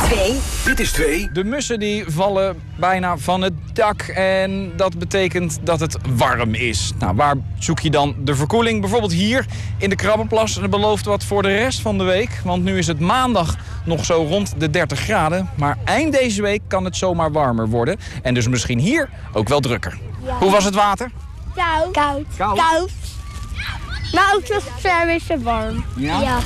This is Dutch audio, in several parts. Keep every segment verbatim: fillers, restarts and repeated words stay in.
Twee. Dit is twee. De mussen die vallen bijna van het dak en dat betekent dat het warm is. Nou, waar zoek je dan de verkoeling? Bijvoorbeeld hier in de Krabbenplas. En dat belooft wat voor de rest van de week. Want nu is het maandag nog zo rond de dertig graden. Maar eind deze week kan het zomaar warmer worden. En dus misschien hier ook wel drukker. Ja. Hoe was het water? Koud. Koud. Koud? Koud. Maar ook was het een beetje warm. Ja? Ja.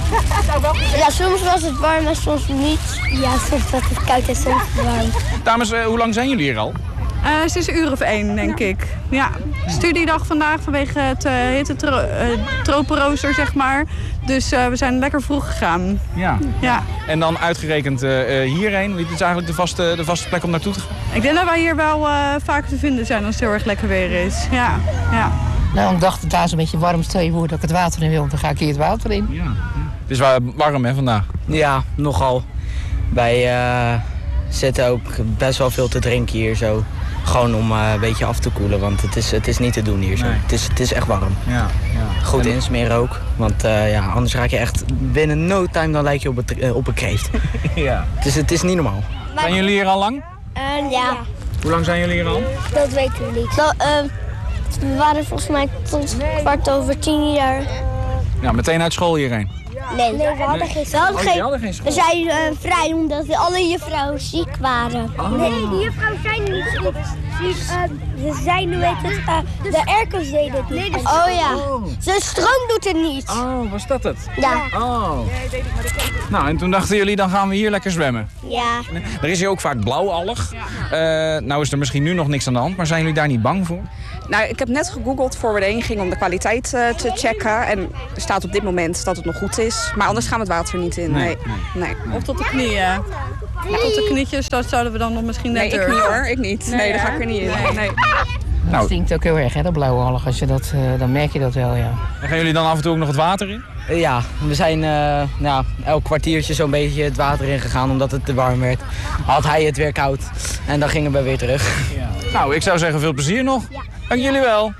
Ja, soms was het warm en soms niet. Ja, soms was het koud en soms warm. Dames, uh, hoe lang zijn jullie hier al? Uh, het is een uur of één, denk ja. ik. Ja, studiedag vandaag vanwege het uh, hitte tro uh, tropenrooster, zeg maar. Dus uh, we zijn lekker vroeg gegaan. Ja. ja. En dan uitgerekend uh, hierheen. Dit is eigenlijk de vaste, de vaste plek om naartoe te gaan? Ik denk dat wij hier wel uh, vaak te vinden zijn als het heel erg lekker weer is. Ja, ja. Nou, ik dacht, het daar is een beetje warm. Stel je voor dat ik het water in wil, dan ga ik hier het water in. Ja. Het is wel warm, hè, vandaag? Ja, nogal. Wij uh, zitten ook best wel veel te drinken hier zo. Gewoon om uh, een beetje af te koelen, want het is, het is niet te doen hier zo. Nee. Het, is, het is echt warm. Ja, ja. Goed en... insmeren ook, want uh, ja, anders raak je echt binnen no time dan lijk je op, het, uh, op een kreeft. Ja. Dus het is niet normaal. Zijn jullie hier al lang? Uh, ja. Hoe lang zijn jullie hier al? Dat weten we niet. Zo, uh, we waren volgens mij tot kwart over tien jaar. Ja, meteen uit school hierheen? Nee, nee, we hadden geen school. We, oh, geen... hadden geen school. We zijn uh, vrij omdat alle juffrouwen ziek waren. Oh. Nee, die juffrouwen zijn niet ziek. Uh, ze zijn, hoe heet het, uh, de airco's deden het niet. Nee, oh ja, oh. De stroom doet het niet. Oh, was dat het? Ja. Oh. Nou, en toen dachten jullie, dan gaan we hier lekker zwemmen. Ja. Er is hier ook vaak blauwalg. Uh, nou is er misschien nu nog niks aan de hand, maar zijn jullie daar niet bang voor? Nou, ik heb net gegoogeld voor we erheen gingen om de kwaliteit uh, te checken. En er staat op dit moment dat het nog goed is. Maar anders gaan we het water niet in. Nee. nee. nee. Of tot de knieën. Ja, tot de knietjes, dat zouden we dan nog misschien net Nee, ik niet hoor. Ik niet. Nee, nee daar ga ik er niet in. Nee. nee. Nou, het stinkt ook heel erg, hè, dat blauwe alg. Als je dat, uh, dan merk je dat wel, ja. En gaan jullie dan af en toe ook nog het water in? Uh, ja, we zijn uh, nou, elk kwartiertje zo'n beetje het water in gegaan omdat het te warm werd. Had hij het weer koud en dan gingen we weer terug. Ja. Nou, ik zou zeggen veel plezier nog. Ja. Dank jullie wel.